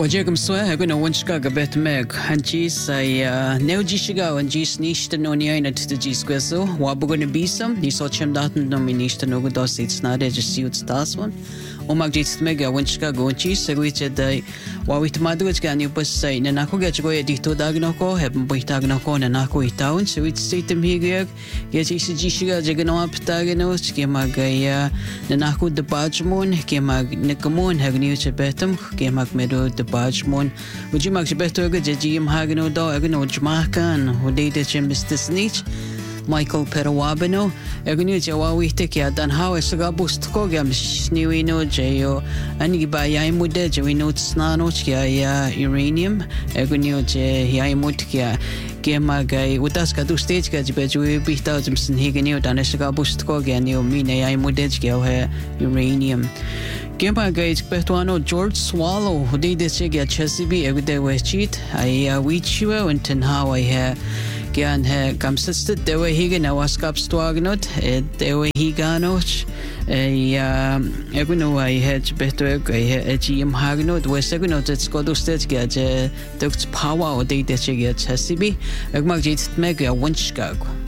وجاكم سوا هكونا ونشكا قبت ميك هنجيس نيوجي شغا ونجيس نيشتا نونيانا تتجيس كويسو وابغونا بيسم نيسو تشم داتن نومي نيشتا نوغو دوسي تسنادي جسيوت ستاسون وماك جيت ميغا ونشكا غونجيس سغويتش داي واويت مادوج كانيو بساي نناكو جاجغو يديتو داغنوكو هبن بويتاغنوكو نناكو يتاون سويت سيتم هيغيك يجيس جيشغا جغنوا بتاغنو كيما غايا نناكو دباجمون كيما نكمون هغنيو تبتم كيما ميدو دباجمون وجيماك جبتو جاجيم هاغنو دو اغنو جماكان وديدا جمستسنيش Michael Perawabano, Agnew Jawawi Tikia, Dan how a Sagabus Tokogam, Sniwino, Jayo, and Gibayaimude, Jawino Snanochia, uranium, Agnew Jayamutkia, Gemagai, Utaska do stage gadget, we be thousands in Higanio, Dan a Sagabus Tokogan, you mean a Imudejgao, uranium. Gemma Gage Betuano George Swallow, who did the Chiga Chesapeake every day was cheat. I reach you and ten how I have. Gan he kamsistet det var higen av skapstvagnot det var higanoch jag kunde ha helt bättre jag gym hagnot var säkert att skådespelet gade dukt power och det jag gade hasibi jag mag git mega wunschkag